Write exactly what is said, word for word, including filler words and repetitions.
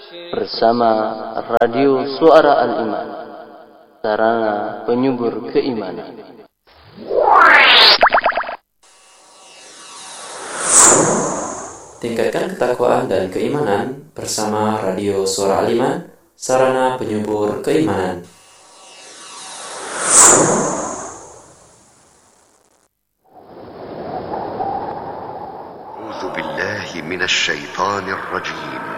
bersama Radio Suara Al-Iman, sarana penyubur keimanan. Tingkatkan ketakwaan dan keimanan bersama Radio Suara Al-Iman, sarana penyubur keimanan. A'udzu billahi minasy syaithanir rajim.